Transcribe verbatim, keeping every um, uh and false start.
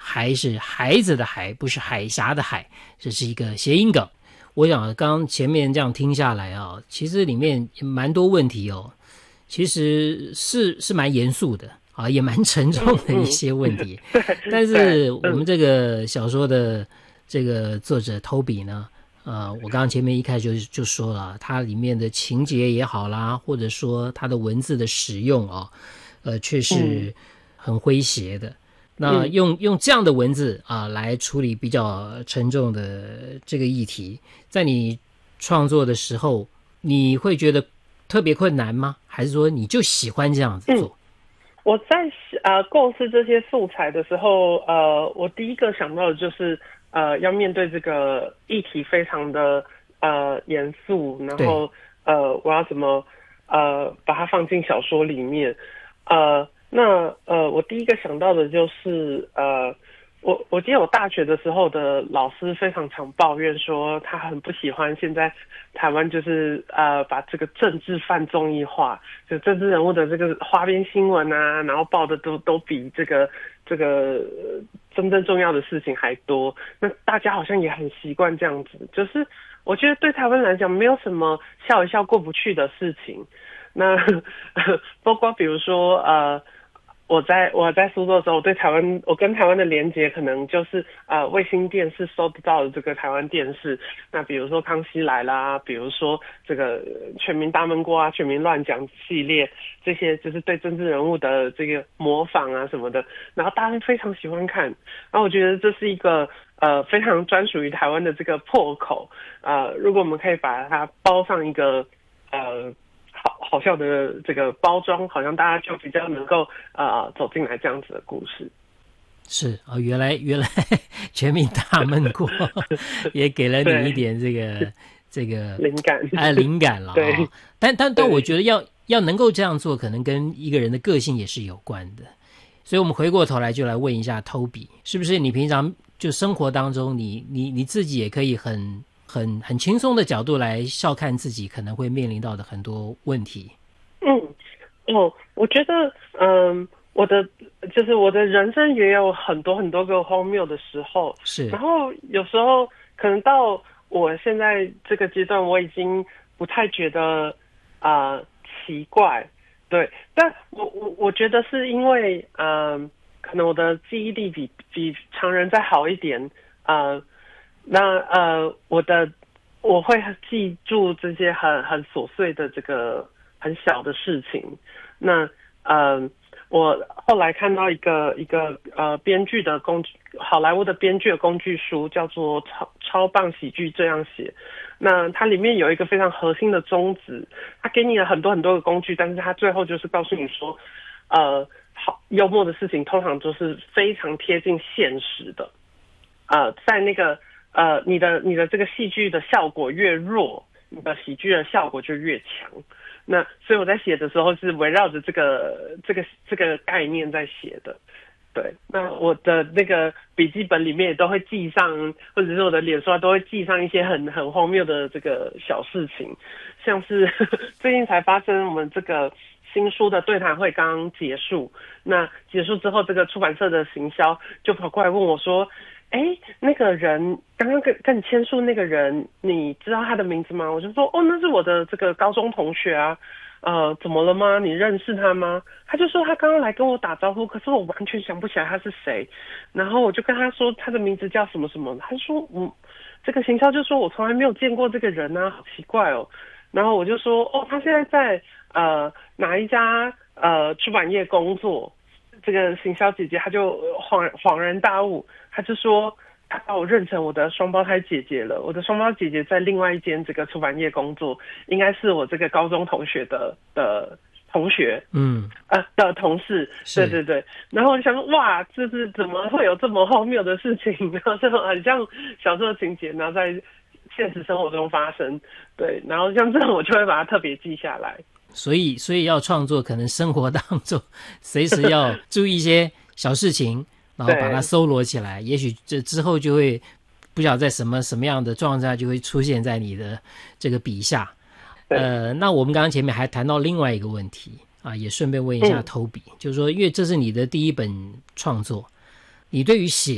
孩是孩子的孩，不是海峡的海，这是一个谐音梗。我想刚刚前面这样听下来啊，其实里面蛮多问题哦，其实是是蛮严肃的啊，也蛮沉重的一些问题。 嗯嗯、 但是我们这个小说的这个作者 Toby 呢，呃，我刚刚前面一开始就就说了，它里面的情节也好啦，或者说它的文字的使用啊，呃，却是很诙谐的。嗯那用用这样的文字啊来处理比较沉重的这个议题，在你创作的时候，你会觉得特别困难吗？还是说你就喜欢这样子做？ 嗯、我在呃构思这些素材的时候，呃，我第一个想到的就是呃要面对这个议题非常的呃严肃，然后呃我要怎么呃把它放进小说里面，呃。那呃，我第一个想到的就是呃，我我记得我大学的时候的老师非常常抱怨说，他很不喜欢现在台湾就是呃把这个政治泛综艺化，就政治人物的这个花边新闻啊，然后报的都都比这个这个真正重要的事情还多。那大家好像也很习惯这样子，就是我觉得对台湾来讲，没有什么笑一笑过不去的事情。那包括比如说呃。我在我在苏州的时候，我对台湾，我跟台湾的连结可能就是呃卫星电视收得到的这个台湾电视。那比如说《康熙来了》，比如说这个《全民大闷锅》啊，《全民乱讲》系列，这些就是对政治人物的这个模仿啊什么的，然后大家非常喜欢看。然后我觉得这是一个呃非常专属于台湾的这个破口。呃，如果我们可以把它包上一个呃。好好笑的这个包装，好像大家就比较能够呃走进来这样子的故事。 是啊、哦，原来原来全民大闷锅也给了你一点这个这个灵感哎灵感了啊、哦。但但但我觉得要要能够这样做，可能跟一个人的个性也是有关的。所以我们回过头来就来问一下 Toby， 是不是你平常就生活当中你，你你你自己也可以很。很很轻松的角度来笑看自己可能会面临到的很多问题。 嗯，哦，我觉得，嗯，我的就是我的人生也有很多很多个荒谬的时候， 是。 然后有时候可能到我现在这个阶段，我已经不太觉得啊、呃、奇怪，对，但我我我觉得是因为，嗯、呃，可能我的记忆力比比常人再好一点，呃。那呃，我的我会记住这些很很琐碎的这个很小的事情。那呃，我后来看到一个一个呃编剧的工具，好莱坞的编剧的工具书，叫做超超棒喜剧这样写。那它里面有一个非常核心的宗旨，它给你了很多很多的工具，但是它最后就是告诉你说，呃，好幽默的事情通常都是非常贴近现实的。呃，在那个。呃，你的你的这个戏剧的效果越弱，你的喜剧的效果就越强。那所以我在写的时候是围绕着这个这个这个概念在写的。对，那我的那个笔记本里面也都会记上，或者是我的脸书都会记上一些很很荒谬的这个小事情，像是呵呵最近才发生我们这个新书的对谈会刚刚结束，那结束之后，这个出版社的行销就跑过来问我说。哎，那个人刚刚跟跟你签署那个人，你知道他的名字吗？我就说，哦，那是我的这个高中同学啊。呃，怎么了吗？你认识他吗？他就说他刚刚来跟我打招呼，可是我完全想不起来他是谁。然后我就跟他说他的名字叫什么什么，他说，嗯，这个行销就说我从来没有见过这个人啊，好奇怪哦。然后我就说，哦，他现在在呃哪一家呃出版业工作。这个行销姐姐她就恍恍然大悟，她就说她把我认成我的双胞胎姐姐了。我的双胞姐姐在另外一间这个出版业工作，应该是我这个高中同学的的同学， 嗯， 呃的同事，对对对。然后我就想说，哇，这是怎么会有这么荒谬的事情？然后这种很像小说的情节，然后在现实生活中发生，对。然后像这种我就会把它特别记下来。 所以，所以要创作，可能生活当中随时要注意一些小事情，然后把它搜罗起来。也许这之后就会不晓得在什么什么样的状态就会出现在你的这个笔下。呃，那我们刚刚前面还谈到另外一个问题啊，也顺便问一下 Toby，、嗯、就是说，因为这是你的第一本创作，你对于写